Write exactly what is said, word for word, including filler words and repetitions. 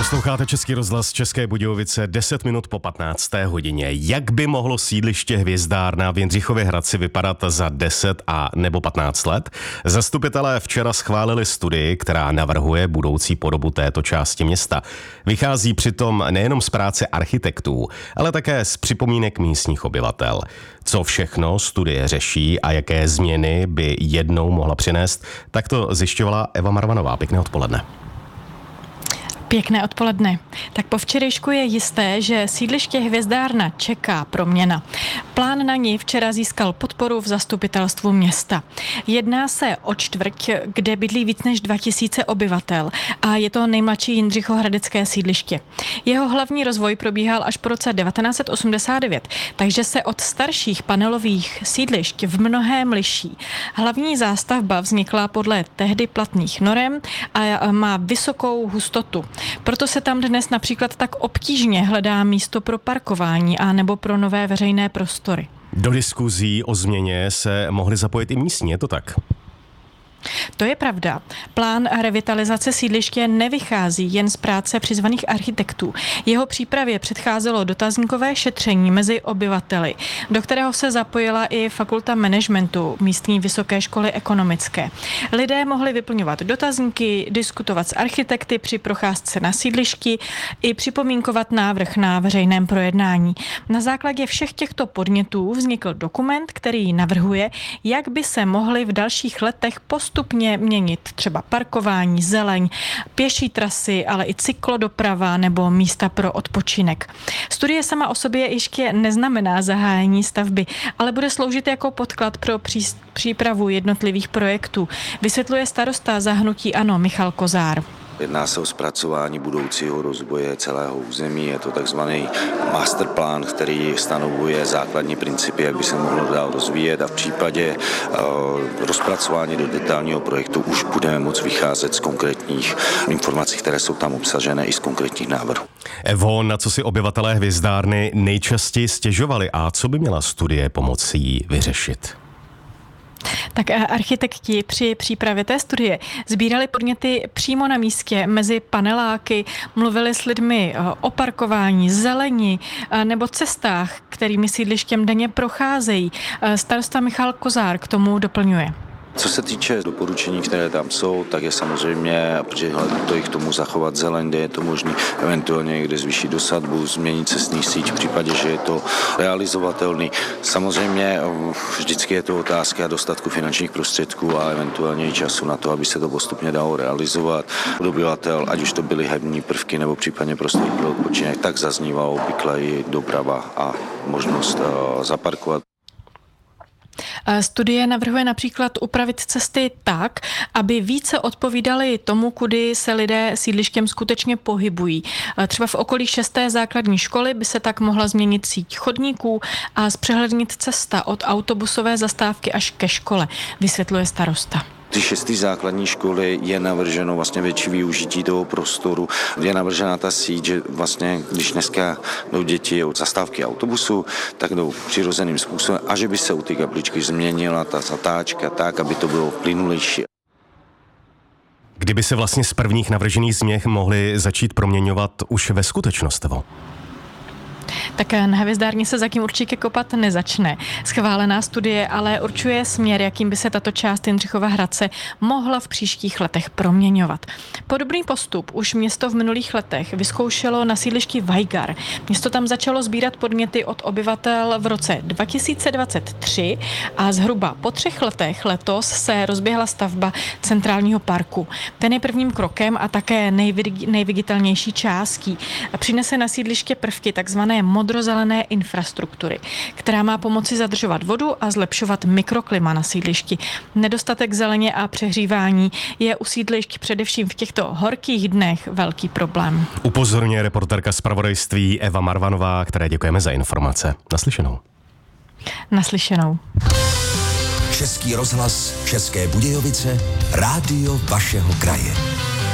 Posloucháte Český rozhlas České Budějovice, deset minut po patnácté hodině. Jak by mohlo sídliště Hvězdárna v Jindřichově Hradci vypadat za deset a nebo patnáct let? Zastupitelé včera schválili studii, která navrhuje budoucí podobu této části města. Vychází přitom nejenom z práce architektů, ale také z připomínek místních obyvatel. Co všechno studie řeší a jaké změny by jednou mohla přinést, tak to zjišťovala Eva Marvanová. Pěkné odpoledne. Pěkné odpoledne. Tak po včerejšku je jisté, že sídliště Hvězdárna čeká proměna. Plán na ní včera získal podporu v zastupitelstvu města. Jedná se o čtvrť, kde bydlí víc než dva tisíce obyvatel a je to nejmladší jindřichohradecké sídliště. Jeho hlavní rozvoj probíhal až po roce devatenáct set osmdesát devět, takže se od starších panelových sídlišť v mnohém liší. Hlavní zástavba vznikla podle tehdy platných norem a má vysokou hustotu. Proto se tam dnes například tak obtížně hledá místo pro parkování a nebo pro nové veřejné prostory. Do diskuzí o změně se mohli zapojit i místní, je to tak? To je pravda. Plán revitalizace sídliště nevychází jen z práce přizvaných architektů. Jeho přípravě předcházelo dotazníkové šetření mezi obyvateli, do kterého se zapojila i fakulta managementu místní vysoké školy ekonomické. Lidé mohli vyplňovat dotazníky, diskutovat s architekty při procházce na sídlišti i připomínkovat návrh na veřejném projednání. Na základě všech těchto podnětů vznikl dokument, který navrhuje, jak by se mohly v dalších letech postupně postupně měnit třeba parkování, zeleň, pěší trasy, ale i cyklodoprava nebo místa pro odpočinek. Studie sama o sobě ještě neznamená zahájení stavby, ale bude sloužit jako podklad pro pří, přípravu jednotlivých projektů, vysvětluje starosta za hnutí ANO Michal Kozár. Jedná se o zpracování budoucího rozvoje celého území. Je to takzvaný masterplán, který stanovuje základní principy, jak by se mohlo dál rozvíjet, a v případě uh, rozpracování do detailního projektu už budeme moct vycházet z konkrétních informací, které jsou tam obsažené, i z konkrétních návrhů. Evo, na co si obyvatelé Hvězdárny nejčastěji stěžovali a co by měla studie pomoci jí vyřešit? Tak architekti při přípravě té studie sbírali podněty přímo na místě mezi paneláky, mluvili s lidmi o parkování, zeleni nebo cestách, kterými sídlištěm denně procházejí. Starosta Michal Kozár k tomu doplňuje. Co se týče doporučení, které tam jsou, tak je samozřejmě, protože to je k tomu zachovat zeleň, kde je to možné, eventuálně někde zvýšit dosadbu, změnit cestní síť v případě, že je to realizovatelný. Samozřejmě vždycky je to otázka dostatku finančních prostředků a eventuálně i času na to, aby se to postupně dalo realizovat. Od obyvatel, ať už to byly hybní prvky nebo případně prostor pro odpočinek, tak zaznívá obvykle i doprava a možnost zaparkovat. Studie navrhuje například upravit cesty tak, aby více odpovídaly tomu, kudy se lidé sídlištěm skutečně pohybují. Třeba v okolí šesté základní školy by se tak mohla změnit síť chodníků a zpřehlednit cesta od autobusové zastávky až ke škole, vysvětluje starosta. Ty šestý základní školy je navrženo vlastně větší využití toho prostoru. Je navržena ta síť, že vlastně, když dneska jdou děti od zastávky autobusu, tak jdou přirozeným způsobem a že by se u té kapličky změnila ta zatáčka tak, aby to bylo plynulejší. Kdyby se vlastně z prvních navržených změn mohly začít proměňovat už ve skutečnost? Tak na Hvězdárně se zatím určitě kopat nezačne. Schválená studie ale určuje směr, jakým by se tato část Jindřichova Hradce mohla v příštích letech proměňovat. Podobný postup už město v minulých letech vyzkoušelo na sídlišti Vajgar. Město tam začalo sbírat podněty od obyvatel v roce dva tisíce dvacet tři a zhruba po třech letech letos se rozběhla stavba centrálního parku. Ten je prvním krokem a také nejviditelnější částí. Přinese na sídliště prvky takzvané modrozelené infrastruktury, která má pomoci zadržovat vodu a zlepšovat mikroklima na sídlišti. Nedostatek zeleně a přehřívání je u sídlišť především v těchto horkých dnech velký problém. Upozorňuje reportérka zpravodajství Eva Marvanová, které děkujeme za informace. Naslyšenou. Naslyšenou. Český rozhlas České Budějovice, rádio vašeho kraje.